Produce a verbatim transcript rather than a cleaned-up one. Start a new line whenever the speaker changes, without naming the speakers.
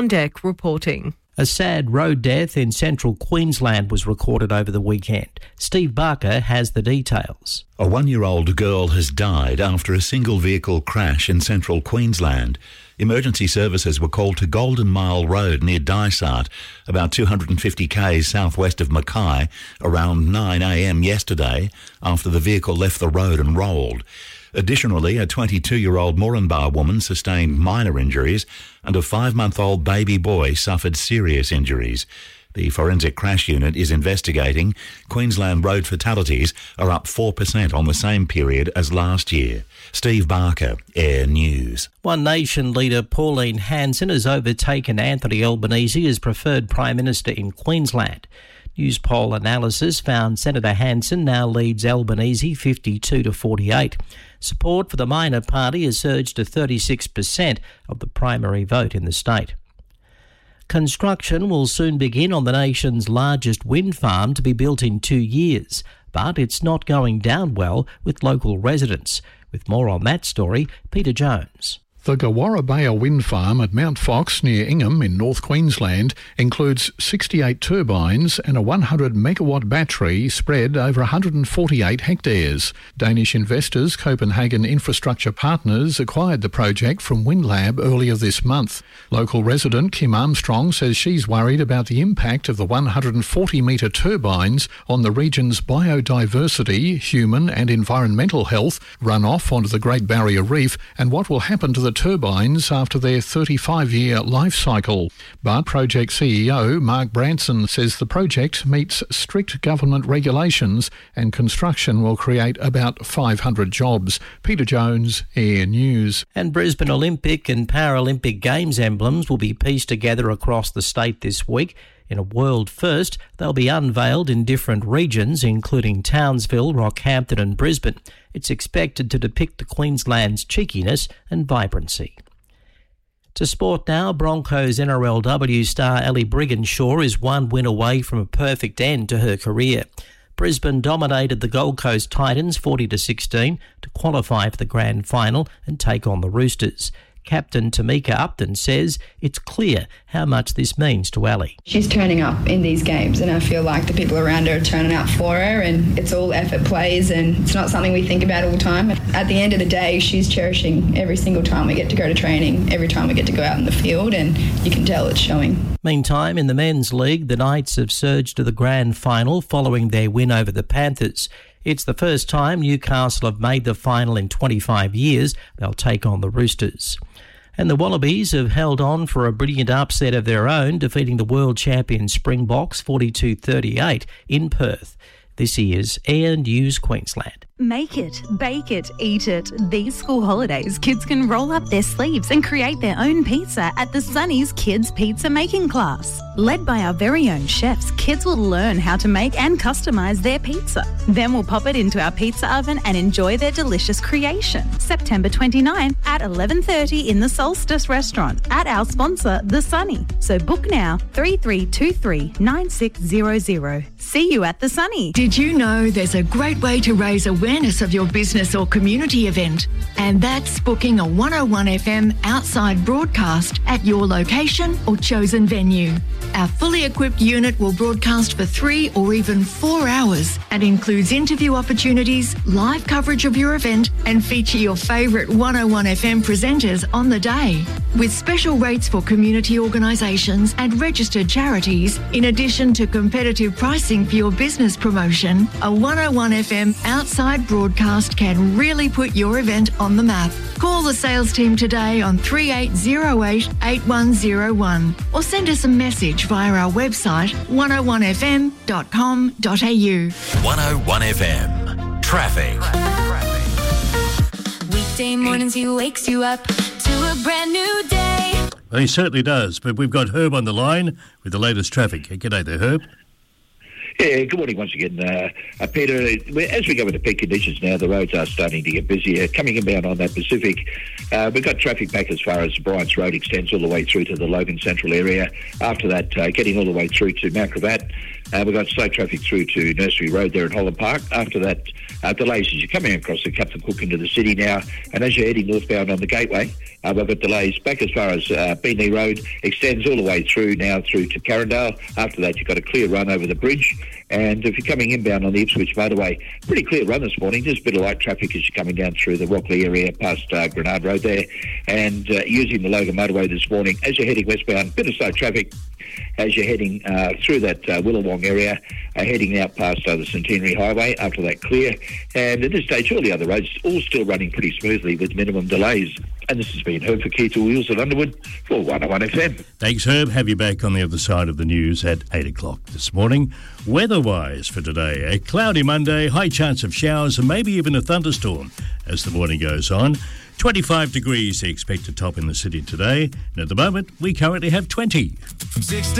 Deck reporting.
A sad road death in central Queensland was recorded over the weekend. Steve Barker has the details.
A one-year-old girl has died after a single-vehicle crash in central Queensland. Emergency services were called to Golden Mile Road near Dysart, about two hundred fifty kays southwest of Mackay, around nine a m yesterday after the vehicle left the road and rolled. Additionally, a twenty-two-year-old Moranbah woman sustained minor injuries and a five-month-old baby boy suffered serious injuries. The Forensic Crash Unit is investigating. Queensland road fatalities are up four percent on the same period as last year. Steve Barker, Air News.
One Nation leader Pauline Hanson has overtaken Anthony Albanese as preferred Prime Minister in Queensland. News poll analysis found Senator Hanson now leads Albanese fifty-two to forty-eight. Support for the minor party has surged to thirty-six percent of the primary vote in the state. Construction will soon begin on the nation's largest wind farm to be built in two years, but it's not going down well with local residents. With more on that story, Peter Jones.
The Gawarrabaya wind farm at Mount Fox near Ingham in North Queensland includes sixty-eight turbines and a one hundred megawatt battery spread over one hundred forty-eight hectares. Danish investors Copenhagen Infrastructure Partners acquired the project from WindLab earlier this month. Local resident Kim Armstrong says she's worried about the impact of the one hundred forty metre turbines on the region's biodiversity, human and environmental health, runoff onto the Great Barrier Reef, and what will happen to the turbines after their thirty-five year life cycle. But project C E O Mark Branson says the project meets strict government regulations and construction will create about five hundred jobs. Peter Jones, Air News.
And Brisbane Olympic and Paralympic Games emblems will be pieced together across the state this week. In a world first, they'll be unveiled in different regions, including Townsville, Rockhampton and Brisbane. It's expected to depict the Queensland's cheekiness and vibrancy. To sport now, Broncos N R L W star Ellie Brigginshaw is one win away from a perfect end to her career. Brisbane dominated the Gold Coast Titans forty to sixteen to qualify for the grand final and take on the Roosters. Captain Tamika Upton says it's clear how much this means to Ali.
She's turning up in these games and I feel like the people around her are turning up for her, and it's all effort plays and it's not something we think about all the time. At the end of the day, she's cherishing every single time we get to go to training, every time we get to go out in the field, and you can tell it's showing.
Meantime, in the men's league, the Knights have surged to the grand final following their win over the Panthers. It's the first time Newcastle have made the final in twenty-five years. They'll take on the Roosters. And the Wallabies have held on for a brilliant upset of their own, defeating the world champion Springboks forty-two thirty-eight in Perth. This is Air News Queensland.
Make it, bake it, eat it. These school holidays, kids can roll up their sleeves and create their own pizza at the Sunny's Kids Pizza Making Class. Led by our very own chefs, kids will learn how to make and customise their pizza. Then we'll pop it into our pizza oven and enjoy their delicious creation. September twenty-ninth at eleven thirty in the Solstice Restaurant at our sponsor, The Sunny. So book now, three three two three nine six zero zero. See you at The Sunny.
Did you know there's a great way to raise awareness of your business or community event? And that's booking a one oh one F M outside broadcast at your location or chosen venue. Our fully equipped unit will broadcast for three or even four hours and includes interview opportunities, live coverage of your event, and feature your favourite one oh one F M presenters on the day. With special rates for community organisations and registered charities, in addition to competitive pricing for your business promotion, a one oh one F M outside broadcast can really put your event on the map. Call the sales team today on three eight zero eight, eight one zero one or send us a message via our website one oh one f m dot com dot a u.
one oh one F M. Traffic.
Weekday mornings he wakes you up to a brand new day.
Well, he certainly does, but we've got Herb on the line with the latest traffic. G'day there, Herb.
Yeah, good morning once again, uh, uh, Peter. As we go into peak conditions now, the roads are starting to get busier. Coming inbound on that Pacific, uh, we've got traffic back as far as Bryant's Road extends all the way through to the Logan Central area. After that, uh, getting all the way through to Mount Gravatt. Uh, we've got slow traffic through to Nursery Road there at Holland Park. After that, uh, delays as you're coming across the Captain Cook into the city now. And as you're heading northbound on the Gateway, uh, we've got delays back as far as uh, Beaney Road, extends all the way through now through to Carindale. After that, you've got a clear run over the bridge. And if you're coming inbound on the Ipswich motorway, pretty clear run this morning. Just a bit of light traffic as you're coming down through the Rockley area past uh, Grenard Road there. And uh, using the Logan motorway this morning, as you're heading westbound, bit of slow traffic as you're heading uh, through that uh, Willawong area, uh, heading out past uh, the Centenary Highway. After that, clear. And at this stage, all the other roads all still running pretty smoothly with minimum delays. And this has been Herb for Key to Wheels at Underwood for one oh one F M.
Thanks, Herb. Have you back on the other side of the news at eight o'clock this morning. Weather-wise for today, a cloudy Monday, high chance of showers and maybe even a thunderstorm as the morning goes on. twenty-five degrees the expected top in the city today. And at the moment, we currently have twenty.